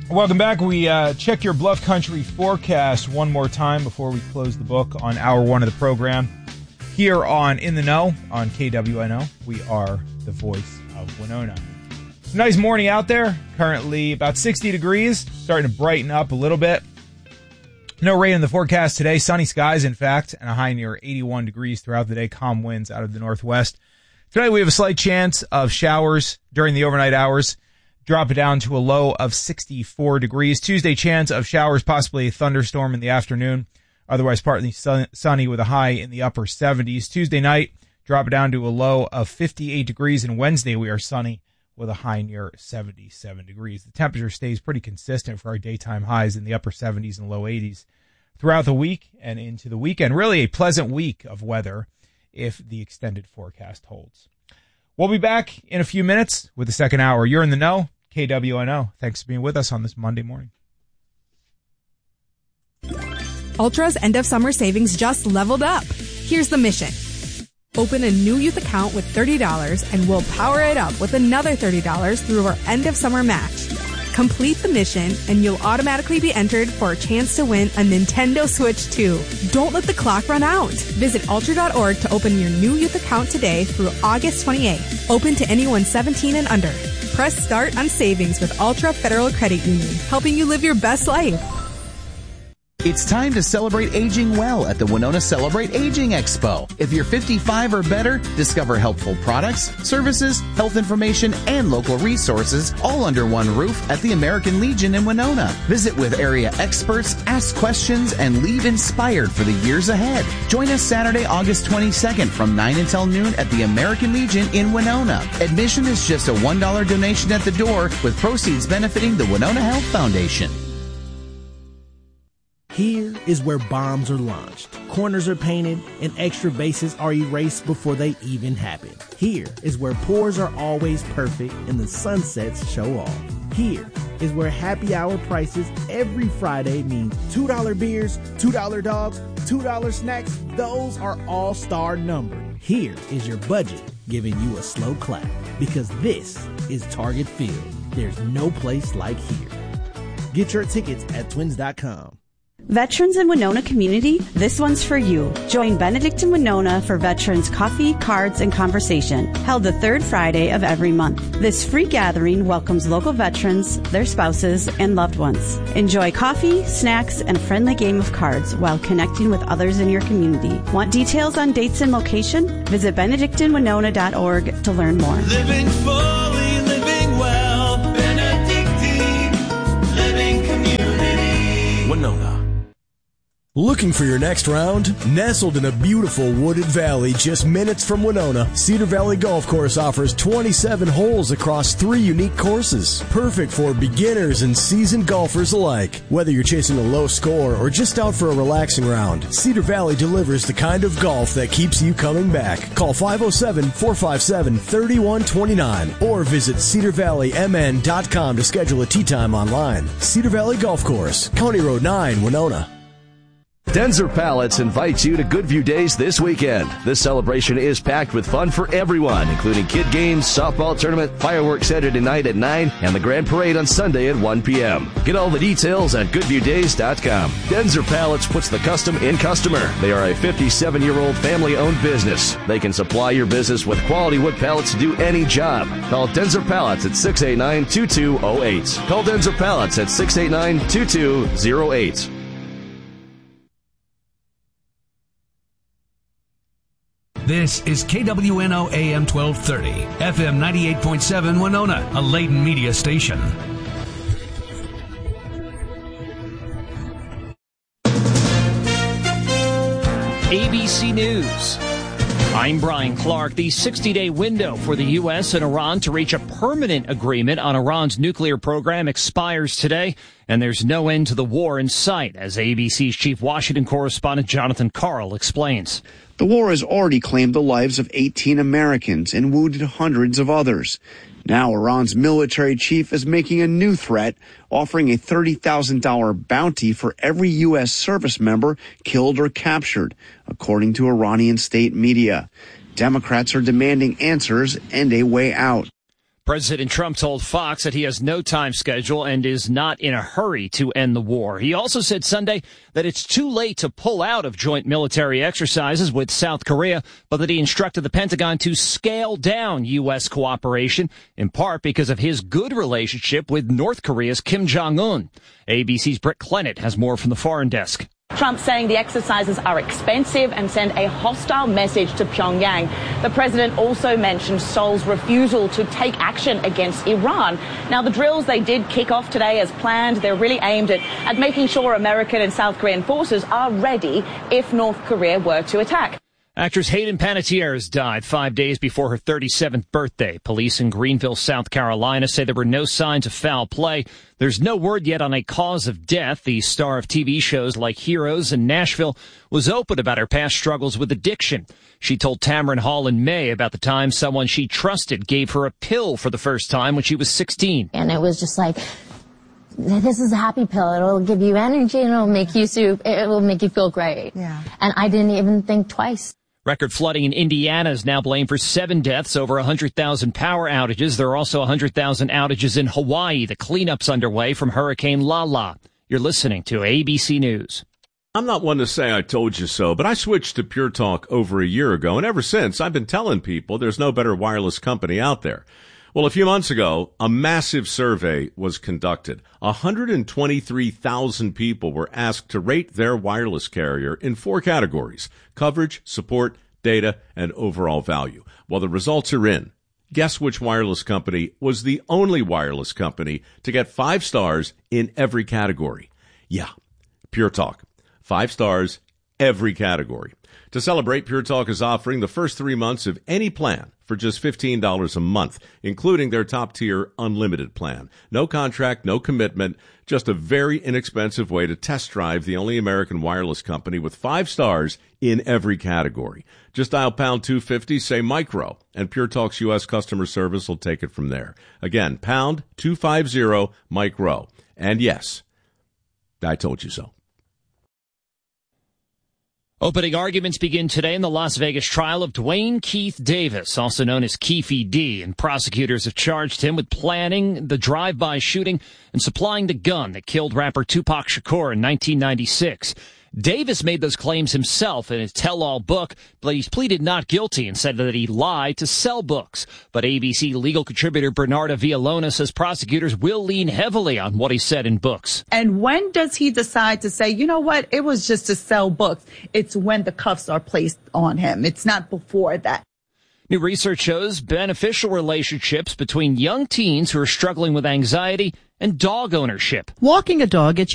Welcome back. We check your Bluff Country forecast one more time before we close the book on hour one of the program. Here on In the Know on KWNO, we are the voice of Winona. It's a nice morning out there. Currently about 60 degrees, starting to brighten up a little bit. No rain in the forecast today. Sunny skies, in fact, and a high near 81 degrees throughout the day. Calm winds out of the northwest. Tonight we have a slight chance of showers during the overnight hours. Drop it down to a low of 64 degrees. Tuesday, chance of showers, possibly a thunderstorm in the afternoon. Otherwise, partly sunny with a high in the upper 70s. Tuesday night, drop it down to a low of 58 degrees. And Wednesday, we are sunny with a high near 77 degrees. The temperature stays pretty consistent for our daytime highs in the upper 70s and low 80s throughout the week and into the weekend. Really a pleasant week of weather if the extended forecast holds. We'll be back in a few minutes with the second hour. You're in the know, KWNO. Thanks for being with us on this Monday morning. Ultra's end of summer savings just leveled up. Here's the mission. Open a new youth account with $30 and we'll power it up with another $30 through our end of summer match. Complete the mission and you'll automatically be entered for a chance to win a Nintendo Switch 2. Don't let the clock run out. Visit Ultra.org to open your new youth account today through August 28th. Open to anyone 17 and under. Press start on savings with Ultra Federal Credit Union, helping you live your best life. It's time to celebrate aging well at the Winona Celebrate Aging Expo. If you're 55 or better, discover helpful products, services, health information, and local resources all under one roof at the American Legion in Winona. Visit with area experts, ask questions, and leave inspired for the years ahead. Join us Saturday, August 22nd from 9 until noon at the American Legion in Winona. Admission is just a $1 donation at the door with proceeds benefiting the Winona Health Foundation. Here is where bombs are launched, corners are painted, and extra bases are erased before they even happen. Here is where pours are always perfect and the sunsets show off. Here is where happy hour prices every Friday mean $2 beers, $2 dogs, $2 snacks. Those are all-star numbered. Here is your budget giving you a slow clap because this is Target Field. There's no place like here. Get your tickets at twins.com. Veterans in Winona community, this one's for you. Join Benedict in Winona for Veterans Coffee, Cards, and Conversation, held the third Friday of every month. This free gathering welcomes local veterans, their spouses, and loved ones. Enjoy coffee, snacks, and a friendly game of cards while connecting with others in your community. Want details on dates and location? Visit benedictinwinona.org to learn more. Living fully, living well, Benedictine Living Community. Winona. Looking for your next round? Nestled in a beautiful wooded valley just minutes from Winona, Cedar Valley Golf Course offers 27 holes across 3 unique courses. Perfect for beginners and seasoned golfers alike. Whether you're chasing a low score or just out for a relaxing round, Cedar Valley delivers the kind of golf that keeps you coming back. Call 507-457-3129 or visit cedarvalleymn.com to schedule a tee time online. Cedar Valley Golf Course, County Road 9, Winona. Denzer Pallets invites you to Goodview Days this weekend. This celebration is packed with fun for everyone, including kid games, softball tournament, fireworks Saturday night at 9, and the grand parade on Sunday at 1 p.m. Get all the details at goodviewdays.com. Denzer Pallets puts the custom in customer. They are a 57-year-old family-owned business. They can supply your business with quality wood pallets to do any job. Call Denzer Pallets at 689-2208. Call Denzer Pallets at 689-2208. This is KWNO AM 1230, FM 98.7 Winona, a Layton media station. ABC News. I'm Brian Clark. The 60-day window for the U.S. and Iran to reach a permanent agreement on Iran's nuclear program expires today, and there's no end to the war in sight, as ABC's chief Washington correspondent Jonathan Karl explains. The war has already claimed the lives of 18 Americans and wounded hundreds of others. Now Iran's military chief is making a new threat, offering a $30,000 bounty for every U.S. service member killed or captured, according to Iranian state media. Democrats are demanding answers and a way out. President Trump told Fox that he has no time schedule and is not in a hurry to end the war. He also said Sunday that it's too late to pull out of joint military exercises with South Korea, but that he instructed the Pentagon to scale down U.S. cooperation, in part because of his good relationship with North Korea's Kim Jong-un. ABC's Britt Clennett has more from the Foreign Desk. Trump saying the exercises are expensive and send a hostile message to Pyongyang. The president also mentioned Seoul's refusal to take action against Iran. Now, the drills they did kick off today as planned. They're really aimed at making sure American and South Korean forces are ready if North Korea were to attack. Actress Hayden Panettiere has died 5 days before her 37th birthday. Police in Greenville, South Carolina say there were no signs of foul play. There's no word yet on a cause of death. The star of TV shows like Heroes and Nashville was open about her past struggles with addiction. She told Tamron Hall in May about the time someone she trusted gave her a pill for the first time when she was 16. And it was just like, this is a happy pill. It'll give you energy and it'll make you feel great. Yeah. And I didn't even think twice. Record flooding in Indiana is now blamed for 7 deaths, over 100,000 power outages. There are also 100,000 outages in Hawaii. The cleanup's underway from Hurricane Lala. You're listening to ABC News. I'm not one to say I told you so, but I switched to Pure Talk over a year ago, and ever since I've been telling people there's no better wireless company out there. Well, a few months ago, a massive survey was conducted. 123,000 people were asked to rate their wireless carrier in 4 categories: coverage, support, data, and overall value. Well, the results are in. Guess which wireless company was the only wireless company to get 5 stars in every category? Yeah, Pure Talk. 5 stars, every category. To celebrate, Pure Talk is offering the first 3 months of any plan for just $15 a month, including their top-tier unlimited plan. No contract, no commitment, just a very inexpensive way to test drive the only American wireless company with 5 stars in every category. Just dial pound 250, say micro, and Pure Talk's U.S. customer service will take it from there. Again, pound 250 micro. And yes, I told you so. Opening arguments begin today in the Las Vegas trial of Dwayne Keith Davis, also known as Keefe D, and prosecutors have charged him with planning the drive-by shooting and supplying the gun that killed rapper Tupac Shakur in 1996. Davis made those claims himself in his tell-all book, but he's pleaded not guilty and said that he lied to sell books. But ABC legal contributor Bernarda Villalona says prosecutors will lean heavily on what he said in books. And when does he decide to say, you know what, it was just to sell books? It's when the cuffs are placed on him. It's not before that. New research shows beneficial relationships between young teens who are struggling with anxiety and dog ownership. Walking a dog gets